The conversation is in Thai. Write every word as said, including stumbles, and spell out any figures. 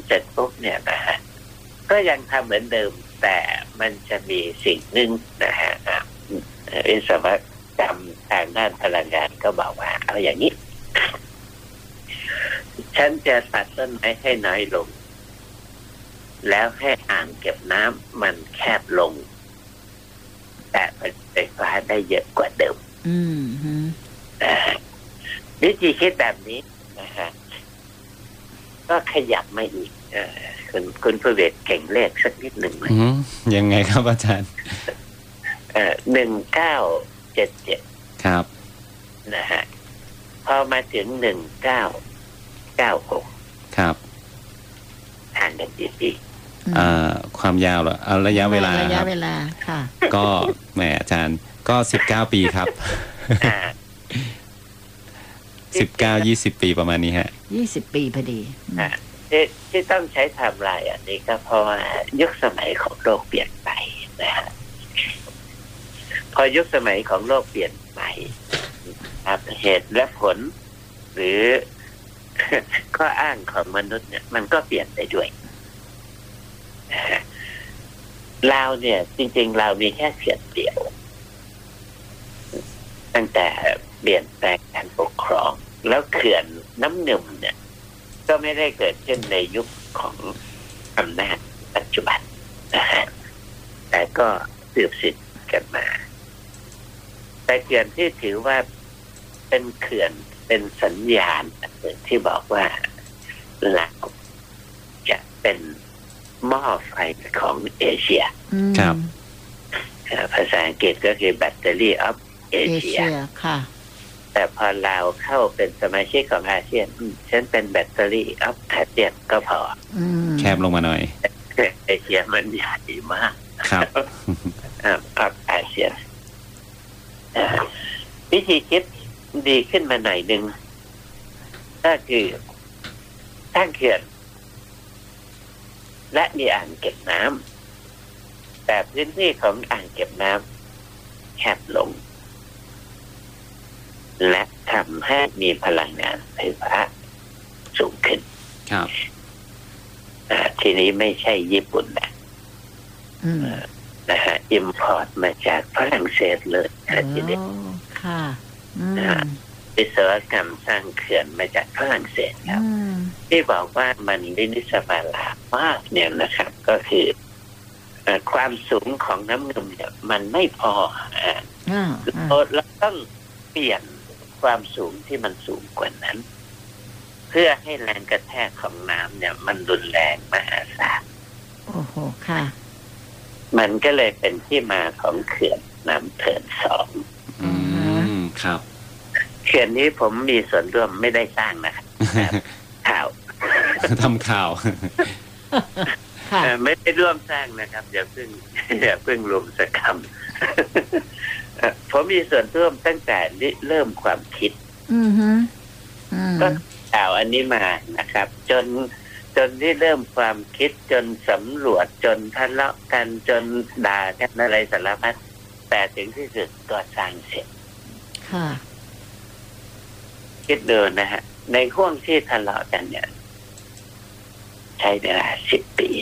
เสร็จปุ๊บเนี่ยนะฮะก็ยังทำเหมือนเดิมแต่มันจะมีสิ่งหนึ่งนะฮะวิศวกรรมทางด้านพลังงานก็บอกว่าเอาอย่างนี้ฉันจะตัดต้นไม้ให้น้อยลงแล้วให้อ่างเก็บน้ำมันแคบลงแต่ผลิตไฟฟ้าได้เยอะกว่าเดิมอืมวิธีคิดแบบนี้นะฮะก็ขยับมาอีกคุณคุณผู้เวทเก่งเลขสักนิดหนึ่งเลยยังไงครับอาจารย์หนึ่งเก้าเจ็ดเจ็ดครับนะฮะพอมาถึงหนึ่งเก้าเก้าหกครับห่างกันกี่ปีความยาวเหรอเอาระยะเวลาระยะเวลาค่ะก็แหมอาจารย์ก็สิบเก้าปีครับสิบเก้ายี่สิบปีประมาณนี้ฮะยี่สิบปีพอดีที่ที่ต้องใช้ไทม์ไลน์อันนี้ก็เพราะว่ายุคสมัยของโลกเปลี่ยนไปนะฮะพอยุคสมัยของโลกเปลี่ยนไปครับเหตุและผลหรือข้ออ้างของมนุษย์เนี่ยมันก็เปลี่ยนไปด้วยเราเนี่ยจริงๆเรามีแค่เสียงเดียวตั้งแต่เปลี่ยนแปลงการปกครองแล้วเขื่อนน้ำหนึ่งเนี่ยก็ไม่ได้เกิดขึ้นในยุคของอำนาจปัจจุบันนะฮะแต่ก็สืบสิทธิ์กันมาแต่เขื่อนที่ถือว่าเป็นเขื่อนเป็นสัญญาณที่บอกว่าเราจะเป็นหม้อไฟของเอเชียครับภาษาอังกฤษก็คือ Battery of Asia ค่ะแต่พอเราเข้าเป็นสมาชิกของอาเซียนฉันเป็น Battery of อาเซียนก็พอแคบลงมาหน่อยเอเชียมันใหญ่มากครับ of อาเซียนวิธีคิดดีขึ้นมาหน่อยหนึ่งก็คือสร้างเขื่อนและมีอ่างเก็บน้ำแต่พื้นที่ของอ่างเก็บน้ำแคบลงและทำให้มีพลังงานไฟฟ้าสูงขึ้นครับทีนี้ไม่ใช่ญี่ปุ่นนะนะฮะอิมพอร์ตมาจากฝรั่งเศสเลยทีเดียวค่ะวิศวกรรมสร้างเขื่อนมาจากฝรั่งเศสครับที่บอกว่ามันวินิสมาลามากเนี่ยนะครับก็คือความสูงของน้ำนมเนี่ยมันไม่พอเราต้องเปลี่ยนความสูงที่มันสูงกว่านั้นเพื่อให้แรงกระแทกของน้ำเนี่ยมันรุนแรงมหาศาลโอ้โหค่ะมันก็เลยเป็นที่มาของเขื่อนน้ำเทินสองอืมครับเขื่อนนี้ผมมีส่วนร่วมไม่ได้สร้างนะครับข่าวทำข่าวไม่ได้ร่วมสร้างนะครับอย่าเพิ่งอย่าเพิ่งรวมสกรรมผมมีส่วนร่วมตั้งแต่เริ่มความคิดก็ข่าวอันนี้มานะครับจนจนที่เริ่มความคิดจนสำรวจจนทะเลาะกันจนด่ากันอะไรสารพัดแต่ถึงที่สุดก็สร้างเสร็จค่ะคิดดูนะฮะในช่วงที่ทะเลาะกันเนี่ยใช้เวลาสิบปี